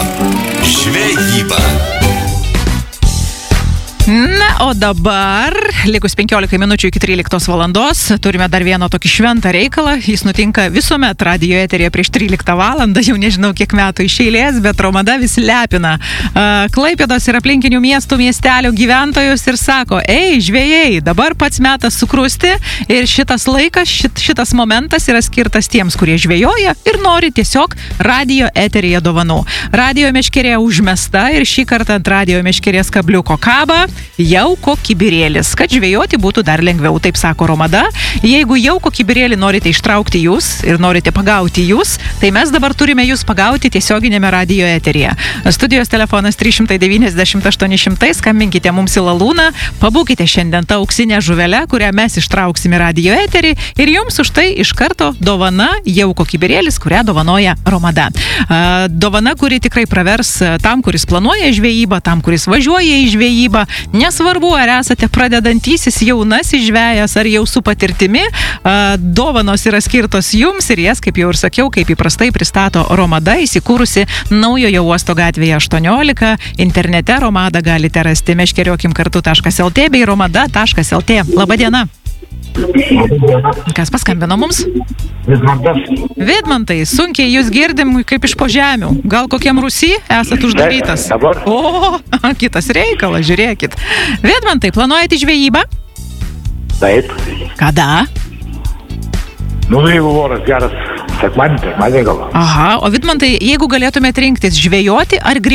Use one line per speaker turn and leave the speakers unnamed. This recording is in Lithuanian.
žvejyba.
Na, o dabar, likus 15 minučių iki 13 valandos, turime dar vieną tokį šventą reikalą. Jis nutinka visuomet radijo eteryje prieš 13 valandą, jau nežinau kiek metų iš eilės, bet Romada vis lepina Klaipėdos ir aplinkinių miestų, miestelių gyventojus ir sako, ei, žvejai, dabar pats metas sukrusti ir šitas laikas, šitas momentas yra skirtas tiems, kurie žvejoja ir nori tiesiog radijo eteryje dovanų. Radijo meškerė užmesta ir šį kartą ant radijo meškerės kabliuko kaba jauko kibirėlis, kad žvejoti būtų dar lengviau, taip sako Romada. Jeigu jauko kibirėlį norite ištraukti jūs ir norite pagauti jūs, tai mes dabar turime jūs pagauti tiesioginėme radijo eteryje. Studijos telefonas 390-800, skambinkite mums į Lalūną, pabūkite šiandien tą auksinę žuvelę, kurią mes ištrauksime radijo eterį ir jums už tai iš karto dovana jauko kibirėlis, kurią dovanoja Romada. Dovana, kuri tikrai pravers tam, kuris planuoja žvejybą, tam, kuris važiuoja į žvejybą. Nesvarbu, ar esate pradedantysis jaunasis žvejas, ar jau su patirtimi, dovanos yra skirtos jums ir jas, kaip jau ir sakiau, kaip įprastai pristato Romada, įsikūrusi Naujojo uosto gatvėje 18. Internete Romadą galite rasti meškeriokim-kartu.lt bei romada.lt. Labadiena! Kas paskambino mums?
Vidmantas.
Vidmantai, sunkiai jūs girdim kaip iš po žemių. Gal kokiam Rusy esat uždarytas?
Dabar.
O, kitas reikalas, žiūrėkit. Vidmantai, planuojate žvejybą?
Taip.
Kada?
Jeigu oras geras, sekmadienį gal.
Aha, o Vidmantai, jeigu galėtumėte rinktis žvejoti ar